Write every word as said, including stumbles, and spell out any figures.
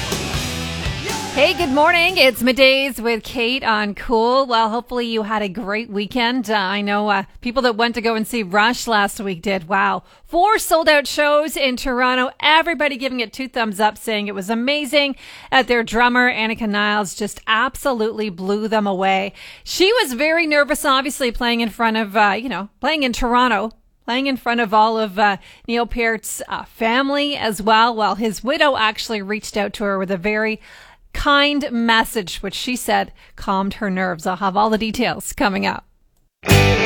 Hey, good morning. It's Middays with Kate on Cool. Well, hopefully you had a great weekend. Uh, I know uh, people that went to go and see Rush last week did. Wow. Four sold out shows in Toronto. Everybody giving it two thumbs up, saying it was amazing. Uh, their drummer, Annika Niles, just absolutely blew them away. She was very nervous, obviously, playing in front of, uh, you know, playing in Toronto. Playing in front of all of uh, Neil Peart's uh, family as well. Well, his widow actually reached out to her with a very kind message, which she said calmed her nerves. I'll have all the details coming up.